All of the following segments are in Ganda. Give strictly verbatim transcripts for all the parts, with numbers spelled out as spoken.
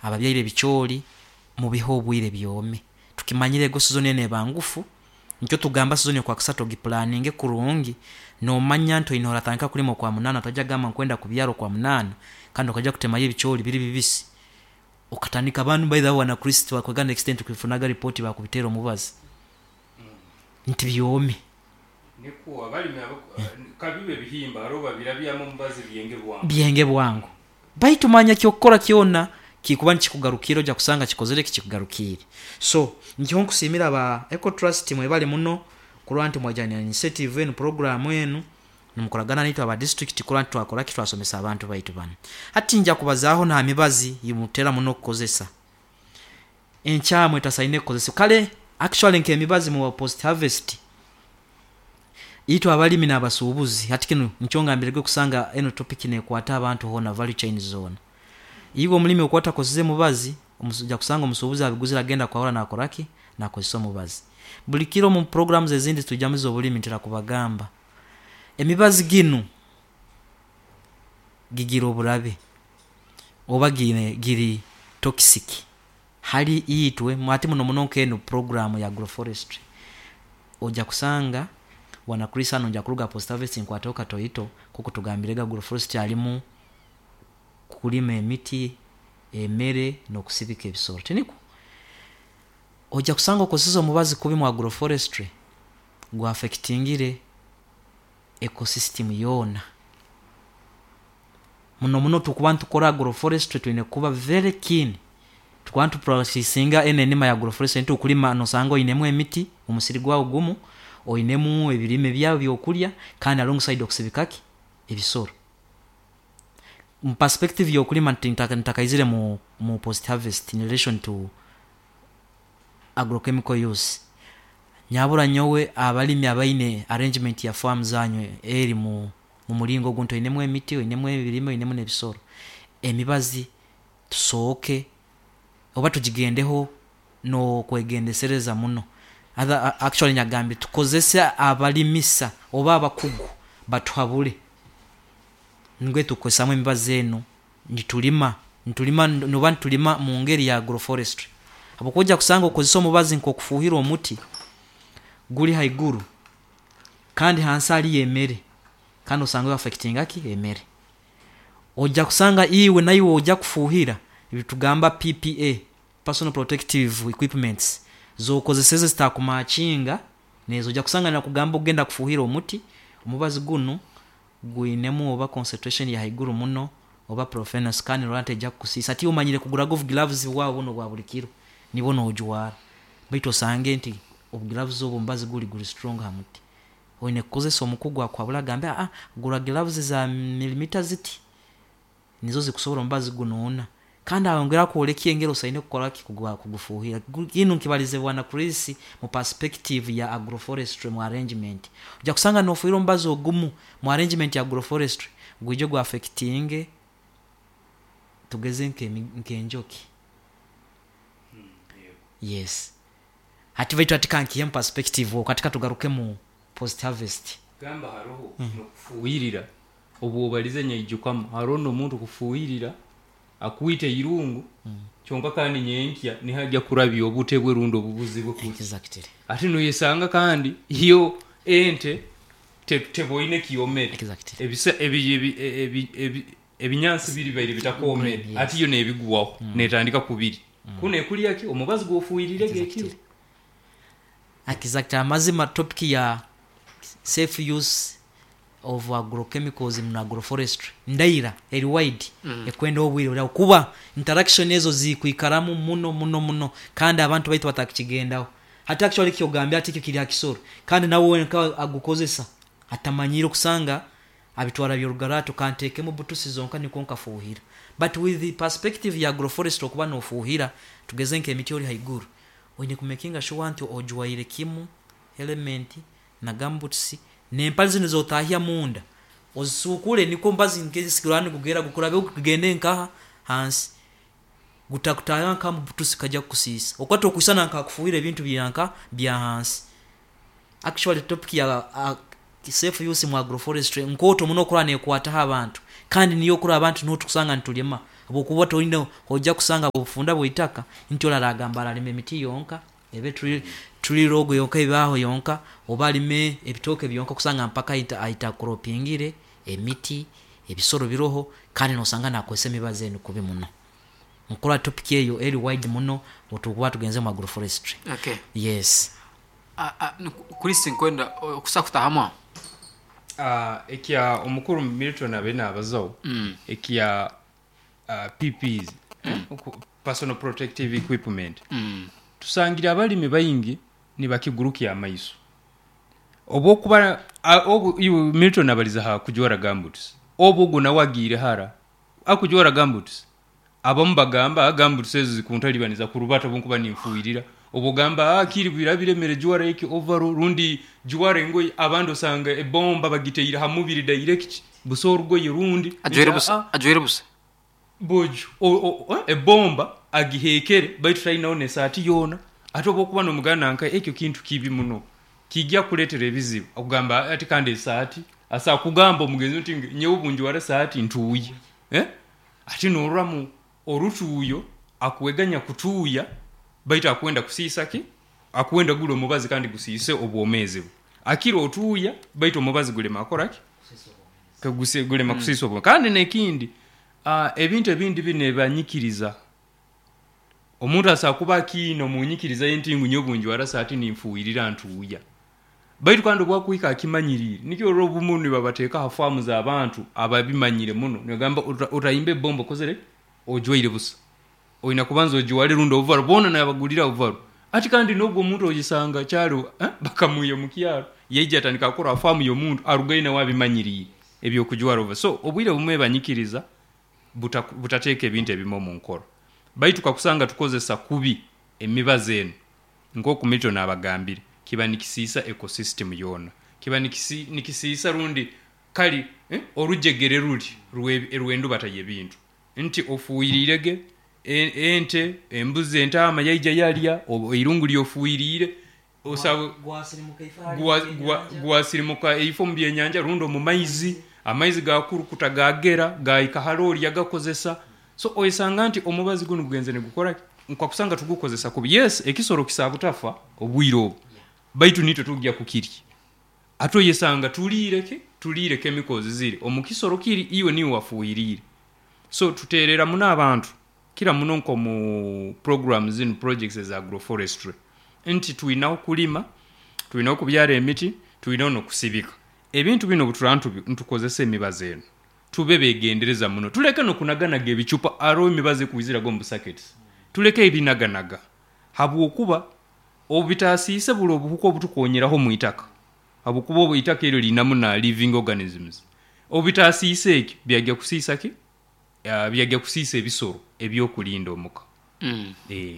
ababyaire bicholi mu biho obwire byome tukimanyire go season ene bangufu nicyo tugamba season kwa kusato giplanning kurungi no manya nto inora tanka kulimo kwa munana tajja gama kwenda kubyaro kwa munana kandi okaja kutemaye bicholi biri bibisi ukatanika abantu by the way na Kristo akogana extent kufunaga report bakubitero mubazi nti byome nikuwa bali kabibe bihimba roba birabyamo mubazi byenge bwangu byenge bwangu baitumanya kyokora kyona kikuba nkikugarukiro ja kusanga kikozere kikugarukire so njye nkusimira ba Eco Trust mwe bali muno kuranti mwajanya initiative en program enu numukoragana nito aba district kuranti twakora kitwasomesa abantu baitu bana ati nja kubazaho na mibazi yimutera muno kukozesa enchamwe tasaine kukozesa kale actually nke mibazi mu post harvest ito abali mina abasubuzi hati kino nchonga mbirege kusanga eno topic ne kwata abantu hona value chain zone igo mulimi okwata kozize mubazi umusuja kusanga umusubuzi abiguzira agenda kwa hora na akoraki na kozisa mubazi buli kiro mu programs ezindi tujamizo obulimi ntira kubagamba emibazi ginu gigiro obulabe obagine giri toxic hali iitwe mwati muno muno keno program ya agroforestry oja kusanga wana Krisa nonja kuruga post harvesting kwatoka toito kukutugambirega agroforestry alimu kulima emiti emere no kusibika ebisoro teniko oja kusanga okosizo mubazi kubi mu agroforestry gwa affectingire ecosystem yona muno muno tukubantu kora agroforestry twine kuba very keen tukwantu processinga enenima ya agroforestry ntu kulima no sango inemu emiti umusiri gwa ugumu oinemu ebirime byabo byokulya kandi alongside okusibikaki ebisoro mu perspective yokulima ntaka ntakayizire mu mu post harvest in relation to agrochemical use nyabura nyowe abalimi abaine arrangement ya farm zanyu eri mu mu mulingo gunto inemu emiti inemu ebirime inemu nebisoro emibazi tusoke oba tujigendeho no kwegendesereza muno other actually nyagambi tukozesa abalimisa oba abakugu batuhabule ngwe tukosamwe emibazi eno nitulima nitulima no bantulima mu ngeri ya agroforestry abokoja kusanga okozesa omubazi nko kufuhira omuti guli haiguru kandi hansali yemere kandi osanga affecting aki emere oja kusanga iwe na iwe oja kufuhira ibitugamba P P E personal protective equipments zo kozeseze stakumachinga nezo oja kusanga na kugamba ogenda kufuhira omuti omubazi guno guinemu oba concentration ya haiguru muno oba profenus kandi rwante ja kusisa ati umanyire kugura gov gloves wa buno bwa bulikiro nibono ojuwara baito sange nti of gloves obo mbazi guli guli strong hamuti oine kozesa omukugwa kwa bulagambe ah gura gloves za millimeters ziti nizo zikusobora mbazi gunoona kandi abongera ko oleki engero saine kukora kikugwa kugufuhira ino nkibalize bwana Chris mu perspective ya agroforestry mu arrangement uja kusanga no fuhiro mbazi ogumu mu arrangement ya agroforestry gwijo gwa affecting tugeze nke nke njoki hmm, yes hati vitu atikanki ya perspective katika tugaruke mu post harvest gamba haroho mm. no kufuhirira obo balize nyijukamo harono umuntu kufuhirira akuite irungu mm. chonga kandi nyenkya ni hajja kurabyo obutebwe rundo bubuzi bwo exactly ati no yesanga kandi hiyo ente te teboine kiyomere exactly ebisa ebi ebinyansi biri bayire bitakome ati yo nebiguwaho mm. netandika kubiri mm. kune kuli yake omubazi gofuhirire gekyo exactly amazima topic ya safe use of agrochemicals in agroforestry ndaira eri wide mm. ekwenda obwire kuba interaction ezo zikuikaramu muno muno muno kandi abantu baitu batakigendaho hata actually kyogambya ati kiri akisoro kandi nawo wenka agukozesa atamanyiro kusanga abitwara by'orugarato kanteke mu butusi zonka nikonka fuhira but with the perspective ya agroforestry kuba no fuhira tugeze nke emiti ori haiguru oine kumekinga sure anti ojuwaire kimu element na gambutsi nempalizi nizotahia munda ozisukule niko mbazi nkezi sikirani kugera gukurabe kugende nka hans gutakutaya nka mbutusi kajja kusisa okwato kusana nka kufuhira ebintu byanka bya hans actually topic ya uh, safe use mu agroforestry nkoto muno kurane kwata abantu kandi niyo kuri abantu no tukusanga ntulima obukuba tolina ojja kusanga bufunda bwitaka nti olala agamba alime emiti yonka ebe tuli tuli rogo yonka ebaho yonka oba alime ebitoke byonka kusanga mpaka aita aita croppingire emiti ebisoro biroho kandi nosanga nakwese emibaze eno kubi muno nkola topic eyo eri wide muno otukuba tugenze mu agroforestry. Okay. Yes. Ah ah kuri sinkwenda okusakuta hamwa. Ah uh, ekia omukuru Milton abena abazo. Mm. Ekia uh, P P Es mm. personal protective equipment. Mm. Tusangira abalimi bayingi ni bakiguruki amaiso. Obo kuba obo Milton abaliza ha kujora gambuts. Obo guna wagire hara akujora gambuts. Abamu bagamba gambuts ezo zikuntalibaniza kurubata bunkuba ninfuirira. Obugamba akiri birabire mere juwara eki overall rundi juwara ngo abando sanga e bomba bagiteira hamubiri direct busorgo yirundi ajwere busa ajwere busa bojo o, o, e bomba agihekere baitu try naone sati yona atobo kuba no mugana anka ekyo kintu kibi muno kijja kuletera ebizibu okugamba ati kande sati asa kugamba omugenzi nti nyewubunji wara sati ntuuye eh ati noramu orutuuyo akuweganya kutuuya baita akwenda kusiisa ki akwenda gulo mubazi kandi gusiise obwomezi akiro otuuya baita omubazi gule makoraki kaguse gule makusiisa obwo kandi nekindi uh, ebintu ebindi bine banyikiriza omuntu asakuba kino munyikiriza yentingu nyobunji warasa ati ninfuirira ntuuya baitu kandi bwakuika akimanyirire nikyo robumuni babateeka hafamu za abantu ababimanyire muno negamba utayimbe bombo kozere ojoire busa oina kubanza ojiwale rundo ovaro bona na yabagulira ovaro ati kandi nobwo omuntu ogisanga cyaro eh? Bakamuye mukiyaro yeje atandika akora afamu yo muntu arugaina wabimanyiriye ebyo kujiwara over so obwire bumwe banyikiriza buta butateke ebintu ebimo mu nkoro baitu kakusanga tukozesa kubi emibazeno ngoko Milton abagambire kiba nikisiisa ecosystem yona kiba nikisi nikisiisa rundi kali eh? Orujegere ruli ruwendu bataye bintu nti ofuirirege ente embuzi entama yaija yalya irungu lyofuirire osawe gwasirimuka eifo mu byenyanja rundo mu maizi amaizi gakuru kutagagera gaika halori yagakozesa so oyisanga nti omubazi guno gugenze ne gukora kwa kusanga tugukozesa kubi yes ekisoro kisabutafa obwiro baitu nito tujja kukiri ato yesanga tulireke tulire chemicals ziri omukisoro kiri iwe ni wafuirire so tuterera muna abantu kila munonko mu programs in projects as agroforestry enti tuina okulima tuina okubyara emiti tuina no kusibika ebintu bino buturantu ntukozese emibazeno tube begendereza muno tuleke no kunagana gebichupa aro emibaze kuizira gombu sockets tuleke ebinaganaga habu okuba obitasise bulo obuhuko obutukonyeraho mu itaka habu kuba obitaka ero linamu na living organisms obitasise eki byajja kusisa ki ya byajja kusisa ebisoro ebyokulinda omuka. Mm. Eh.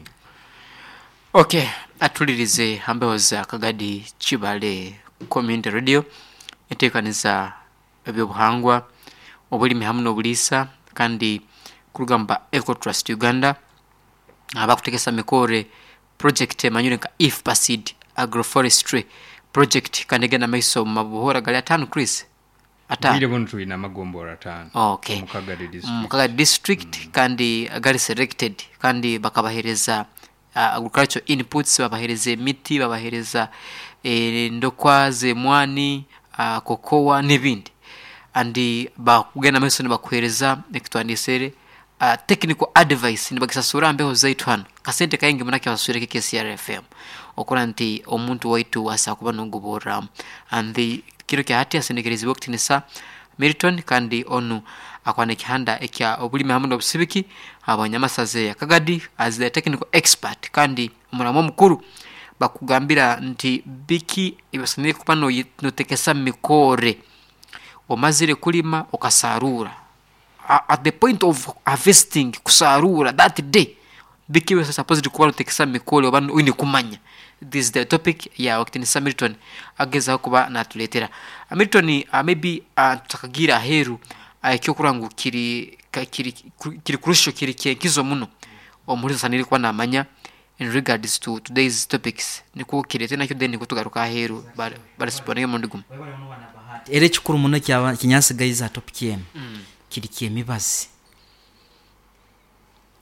Okay, atulirize ambeoza Kagadi Chibale Community Radio etekaniza ebyobuhangwa obulimi hamwe n'obulisa kandi kurugamba Eco Trust Uganda abakutekesa mikore project emanyure nka If Pasid Agroforestry project kandi gena maiso mabuhora gali atano Chris ata ile bontu ina magombora atano. Okay. Mukagadi district. Mukagadi district mm. kandi gali selected kandi bakabahereza uh, agricultural inputs babahereza miti babahereza e, ndokwaze mwani uh, kokoa n'ibindi andi bakugena meso ne bakuhereza ekitwandisere uh, technical advice nibakisasura mbeho zaitu hano kasente kaingi munake basure ke C R F M okora nti omuntu waitu asa kuba nongubora andi kiro kya hati asendekerezi wakati nisa Milton kandi onu akwane kihanda ekya obulimi hamwe n'obusibiki abanyamasaze ya Kagadi as the technical expert kandi umuramo mukuru bakugambira nti biki ibasane kupano notekesa mikore omazire kulima okasarura at the point of harvesting kusarura that day biki we supposed kuba notekesa mikore obano wini kumanya. This is the topic ya wakati ni Milton ageza kuba natuletera Milton uh, maybe uh, takagira heru uh, kyo kurangu kiri kiri kiri kurusho kiri kizo muno omuri saniri kwa namanya in regards to today's topics niko kirete nakyo then kutugaruka heru barisipone mu ndigum ere chikuru muno kya kinyasi guys topic yem mm. kiri kiemibazi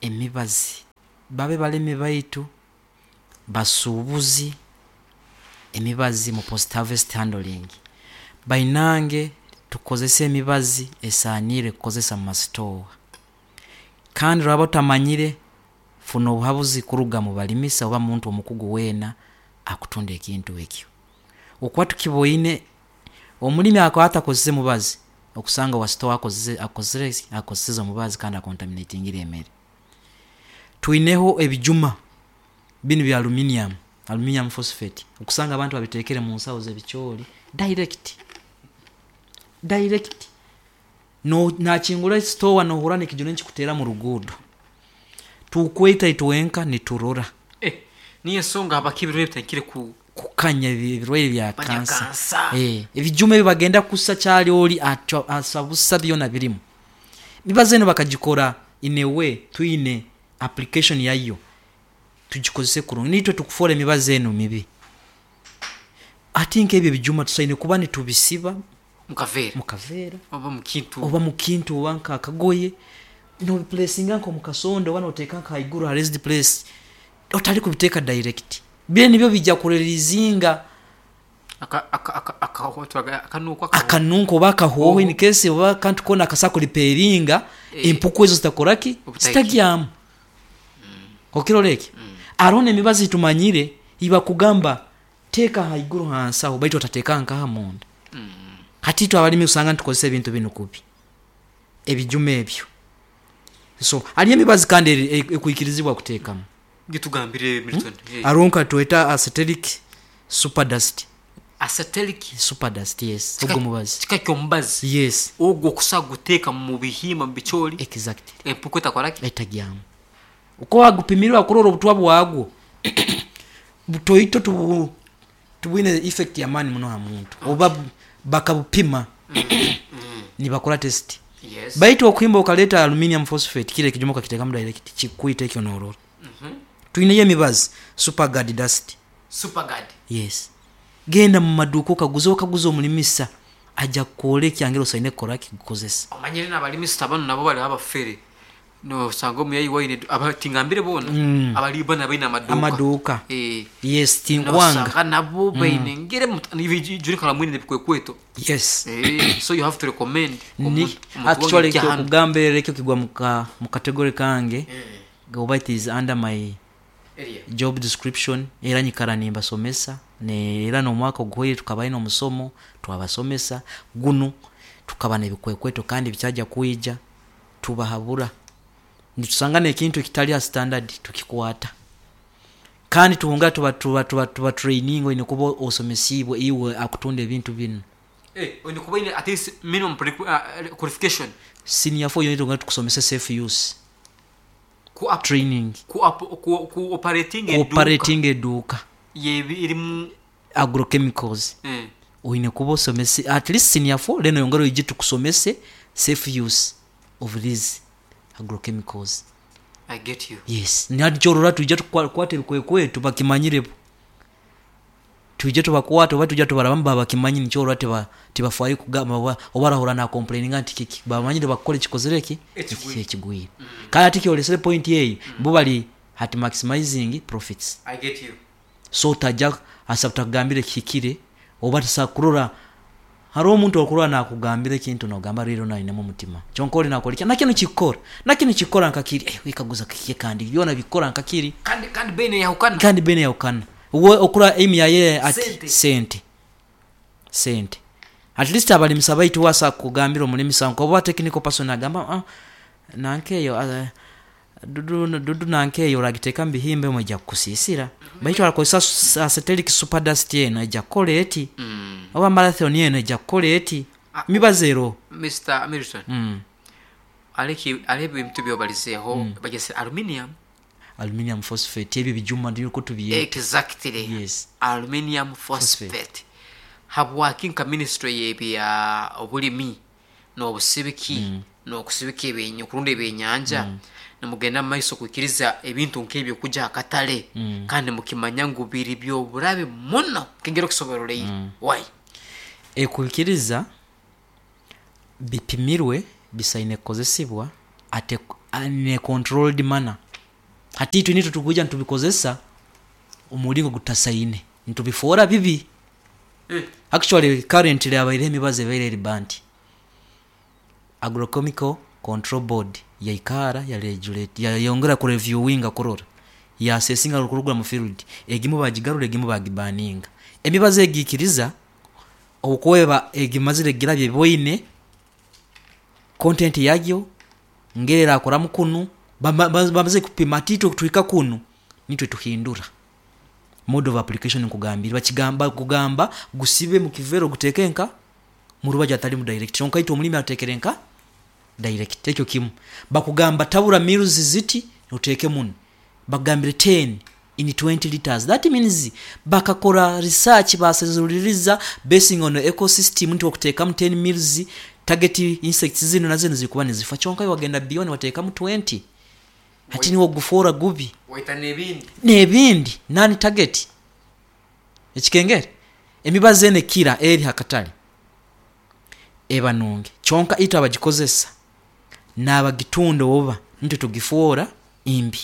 emibazi babe baleme baitu basuubuzi emibazi mu post harvest handling bainange tukozese emibazi esaanire kukozesa mu masitoowa kandi lwaba otamanyire funa obuhabuzi kuruga mu balimisa oba muntu omukugu weena akutunda ekintu ekyo okuba tukiboine omulimi akwata akozese mubazi okusanga wa store akozese akozese akozese mubazi kandi acontaminating emere tuineho ebijuma bini bya aluminium aluminium phosphate okusanga abantu babitekere mu nsawo z'ebicholi direct direct no nachingula store no hurane kijone nkikutera mu rugudo tukweta ituwenka ni turora eh niye songa abakibirwe bitakire ku kukanya ebirwaire bya kansa eh ebijuma bibagenda kusa cyali oli asabusa byona birimu bibazeno bakagikora inewe tuine application yayo tugikozese kurungi nitwe tukufora emibazeno mibi atinke ebyo bijuma tusaine kuba ni tubisiba mukavera mukavera oba mukintu oba mukintu wanka akagoye no placing anko mukasondo wana oteka nka iguru raised place otali kubiteka direct bile nibyo bijja kurelizinga aka aka aka aka akanuko akanuko baka hoho in case oba kantu kona akasako liperinga e, impuku ezo zitakoraki zitagyamu okiroleki mm. arone emibazi tumanyire iba kugamba teka haiguru hansa obaito tateka nka hamonda mm. hatito abalimi usanga ntukozese ebintu bino kubi ebijume ebyo so ali emibazi kandi ekuikirizibwa kutekamu gitugambire Milton hmm? hey. Aronka tueta acetic super dust acetic super dust yes ubwo mubazi kikakyo mubazi yes ubwo kusaguteka mu bihima bicholi exactly empuko takoraki etagyamu uko wagupimirwa kuroro butwa bwago butoito tu tubine effect ya mani muno ha muntu oba bakabupima ni bakora test yes baito okwimba ukaleta aluminium phosphate kile kijumoka kitekamu direct chikuita ekyo nororo mhm tuine ye mibazi super guard dust super guard yes genda mu maduko kaguzo kaguzo omulimisa aja kole kyangero saine koraki gukozesa amanyire nabalimisa tabano nabo bali abafere no sango muyayi waine abatingambire bona mm. abali bana baina maduka amaduka eh yes tingwanga no sanga nabo baine mm. ngire mutani juri kala mwine bikwe kweto yes eh so you have to recommend ni actually kugambere kyo kigwa muka mu category kange mm. go it is under my area job description era nyikara nimba somesa ne era no mwaka goye tukabaino musomo twabasomesa gunu tukabana ebikwekweto kandi bichaja kuija tubahabura nitusangane ekintu kitali standard tukikwata kandi tuhunga tuba tuba tuba tuba training ine kubo osomesibwe iwe akutunde ebintu bino eh ine kuba ine at least minimum uh, qualification senior for unit ngo tukusomesa safe use ku up training ku up ku, ku operating eduka operating eduka yebi irimu agrochemicals eh ine kubo somese at least senior for leno yongoro ijitu kusomese safe use of these agrochemicals. I get you. Yes. Ni hadi chorora tujja tukwate kwekwe tubakimanyire. Tujja tubakwata oba tujja tubarabamba bakimanyini chorora teba tibafayi kugamba obara hora na complaining anti kiki bamanyire bakole kikozereki ekigwira. Mm. Kaya tiki olesere point A bo bali hat maximizing profits. I get you. So tajja asabta gambire kikire oba tasakurora haro omuntu okulwa na kugambira kintu no gamba rero na ine mu mutima chonkoli na kolika nakino kikora nakino kikora nkakiri eh wikaguza kikie kandi byona bikora nkakiri kandi kandi bene ya ukana kandi bene ya ukana uwe okura emi ya ye ati sente sente at least abali msabaiti wasa kugambira omulimi sanko oba technical person agamba ah, nankeyo uh, dudu dudu nankeyo ragiteka mbihimbe mweja kusisira mm-hmm. Baito alakoisa acetic super dust ye na jakole eti mm. Oba marathon ye na jakole eti ah, mibazero Mister Milton mm. Aleki alebi mtubyo baliseho mm. Bagese aluminium aluminium phosphate ebi bijuma ndiyo kutubiye exactly yes aluminium phosphate, phosphate. Have working ka ministry yebi ya obulimi no busibiki mm. No kusibiki ebinyu kurunde ebinyanja mm. Namugenda maiso kwikiriza ebintu nkebyo kuja akatale mm. Kandi mukimanya ngubiri byo burabe muno kingero kisoberole mm. Why ekwikiriza bipimirwe bisaine kozesibwa ate in a controlled manner. Hati tu nitu tukuja ntubikozesa umulingo gutasaine ntubifora bibi. eh. Actually currently abaire emibaze very relevant. Agrochemical Control Board ya ikara ya regulate ya yongera ku reviewing akorora ya assessing arukurugwa mu field egimu bagigarura egimu bagibaninga emibaze egikiriza okweba egimazire gira bye boine content yagyo ngerera akora mukunu bamaze kupima tito kutwika kunu nitwe tuhindura mode of application nkugambira bakigamba kugamba gusibe mu kivero gutekenka mu rubaja atali mu direct chonka ito mulimi atekerenka direct ekyo kimu bakugamba tabura mills ziti uteke mun bagambire ten in twenty liters. That means bakakora research basezuliriza basing on ecosystem nti okuteka mu ten mills target insects zino na zino zikuba nizifa chonka wagenda beyond wateka mu twenty hati ni ogufora gubi waita nebindi nebindi nani target ekikengere emibaze ne kira eri hakatali eba nunge chonka ito abagikozesa naba gitundo oba nti tugifuora imbi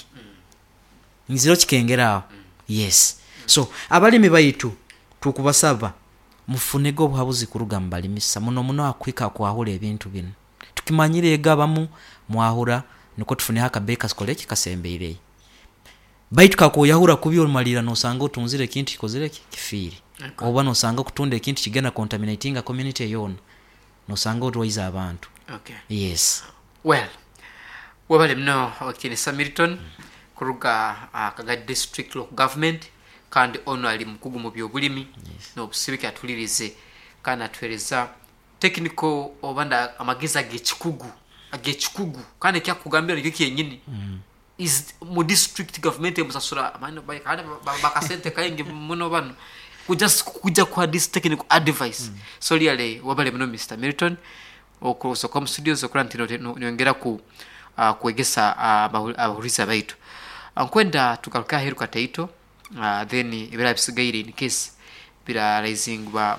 mm. nziro kikengeraho mm. yes mm. So abalimi baitu tukubasaba mufunego obuhabuzi kuruga mbalimisa muno muno akwika kwahura ebintu bino tukimanyire egabamu mwahura niko tufune haka bakers college kasembeire baitu kakoyahura kubyo malira no sanga utunzire kintu kikozire kifiri okay. Oba no sanga kutunda ekintu kigenda contaminating community yona no sanga otwiza abantu. Okay. Yes. Well, wabale mno okini Samilton mm. kuruga uh, kaga district local government kandi ono ali mukugu mu byobulimi yes. No busibike atulirize kana atwereza technical obanda amagiza gechikugu agechikugu kandi kya kugambira nicyo kyenyini mm. is mu district government musasura amane baye kandi bakasente kayingi muno bano just kuja kwa this technical advice mm. So really wabale mno Mister Milton okuso kom studios okurantino nyongera ku uh, kuegesa uh, abahuriza baitu ankwenda tukaruka hiru kataito uh, then ibira bisigaire in case bira raising ba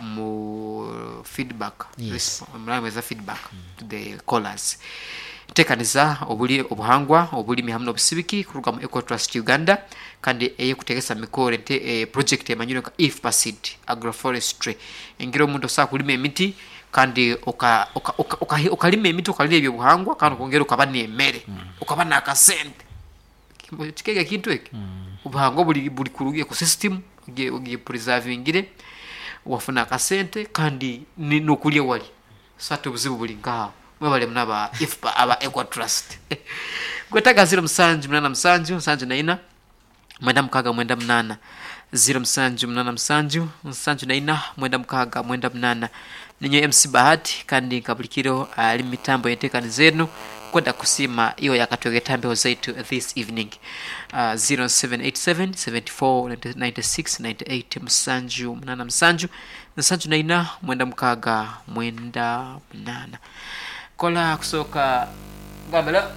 mu feedback yes. Mrameza feedback mm. to the callers tekaniza obuli obuhangwa obuli mihamno bisibiki kuruka mu Eco Trust Uganda kandi eye kutegesa mikore nte e, project emanyiro ka if pasid agroforestry ingiro mundo sa kulima emiti kandi oka oka oka, oka, oka lima emiti okalira ebyo buhangwa kandi kongera ukabane emere mm. ukabana akasente kikega kintu eki mm. Ubuhangwa buli buli kurugiye ku system ugiye ugiye preservingire wafuna akasente kandi nokulye wali sato buzibu buli ngaho mwabale mnaba if aba Eco Trust gwetaga zero msanju mnana msanju msanju na ina mwenda mkaga mwenda mnana zero msanju mnana msanju msanju na ina mwenda mkaga mwenda mnana ninyo M C Bahati kandi kabulikiro ali uh, mitambo yetekani zenu kwenda kusima iyo yakatwegetambe zaitu this evening uh, zero seven eight seven seven four nine six nine eight msanju mnana msanju msanju na ina mwenda mkaga mwenda mnana kola kusoka gambela.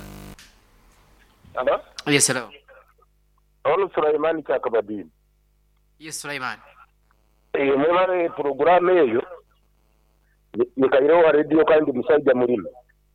Hello? Yes, hello. Olu Sulaiman Chakabadini. Yes, Sulaiman. Eh, mware program eyo nikairo wa radio kandi musajja mulima.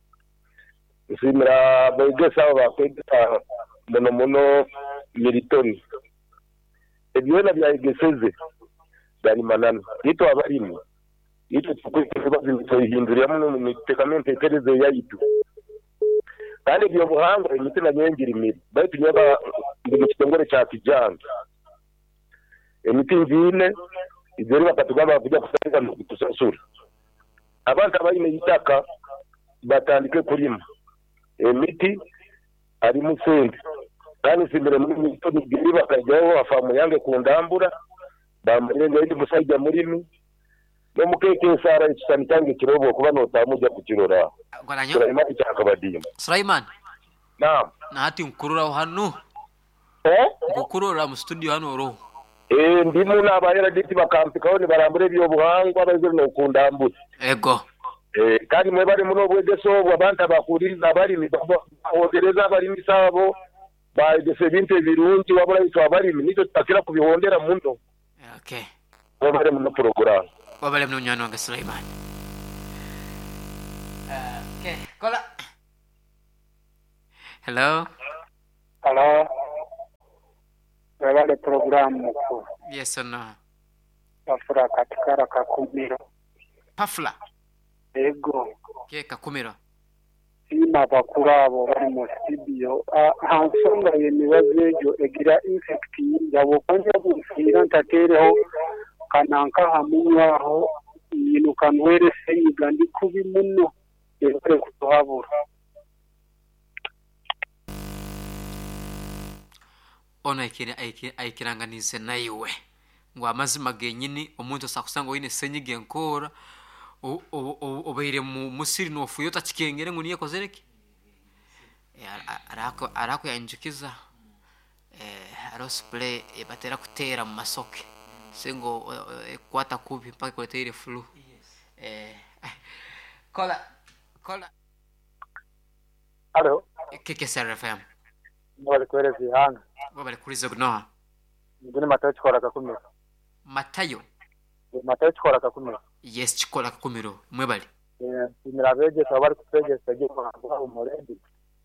Isimira begesa ba kweta mono mono militoni. Ebyona bya igeseze bali manana. Ito abalimi. Ito tukwikira bazindurira mu mitekamente tereze yayitu. Kandi byo buhanga imiti na nyengiri miri baitu nyaba ndi kitongore cha kijanga emiti nzine izeri bakatugaba kuja kusanga no kutusasura abantu abayine yitaka batandike kulima emiti ari musende kandi simbere muri mitoni giri bakajaho afamu yange kundambura bamurenge ndi musajja murimi no mukeke sara ikisani cyange kirobo kuba no tamuja kukirora Sulaiman Chakabadini. Sulaiman. Naam. Na hati nkurura hano. Eh? Nkurura mu studio hano ro. Eh ndimu na bayera diti bakampika oni barambure byo buhangwa bazira no kundambutse. Ego. Eh kandi mwe bari muno bwegeso abantu abakuririza bari mibabo ogereza bari misabo bagese binte birungi wabura ito abari nizo takira kubihondera mundo. Okay. Wabare muno program. Wabale muno nyano wa Sulaiman. Okay, kola. hello Halo. Wale programu ku. yes or no Afura katikara kakumiro. pafla Ego. ke kakumiro Sima bakuru abo bari mu studio. Hansonga yemibazo ejo egira infect yabo kanje busira ntatereho kananka hamunywaho ibintu kanwere seyiga ndi kubi muno yere kutuhabura. ono aikiranganize naiwe ngo amazima genyini omuntu sakusanga oyine senyige nkora obeire mu musiri nofuyo takikengere ngo niye kozereke arako arako yanjukiza eh aro spray batera kutera mu masoke sengo kwata kubi mpaka kuletere flu eh kola kola Halo. keke S R F M Mwale kwerezi hanga. wabale kurizo gnoha Ngine matayo chikora kakumiro. matayo Matayo chikora kakumiro. yes chikola kakumiro mwebali Eh, imirabeje sabari kuteje saje kwa umurendi.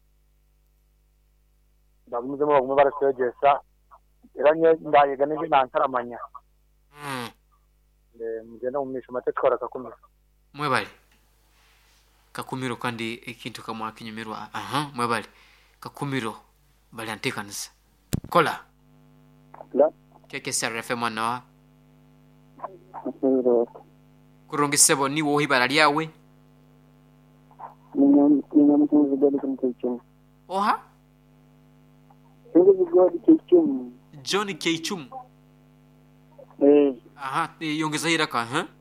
Bamuze mu bagumwe barategesa. Iranye ndayiga n'indi nantaramanya. mm Eh, mugenda mu misho matayo chikora kakumiro. mwebali kakumiro kandi ikintu kamwa kinyumirwa aha mwebali kakumiro bali antikanisa kola La. keke S R F M mwana Kakumiro. kurungisebo ni wohi baraliawe Ninyam ninyam kuzigadi kumtecho. oha Singo zigadi kichum. John Keichum Eh, aha yongeza iraka ha